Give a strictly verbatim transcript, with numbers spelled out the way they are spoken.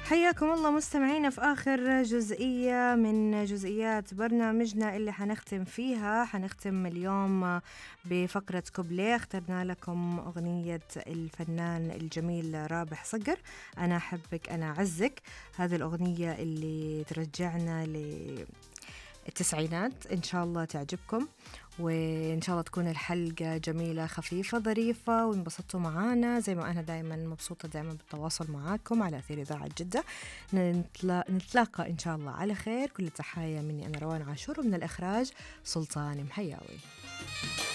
حياكم الله مستمعينا في آخر جزئية من جزئيات برنامجنا اللي حنختم فيها. حنختم اليوم بفقرة كوبليه. اخترنا لكم أغنية الفنان الجميل رابح صقر، أنا أحبك أنا أعزك. هذه الأغنية اللي ترجعنا للتسعينات، إن شاء الله تعجبكم، وإن شاء الله تكون الحلقة جميلة خفيفة ظريفة وانبسطتوا معانا زي ما أنا دائما مبسوطة دائما بالتواصل معاكم على أثير إذاعة جدة. نتلا... نتلاقى إن شاء الله على خير. كل تحية مني أنا روان عاشور، ومن الإخراج سلطان محياوي.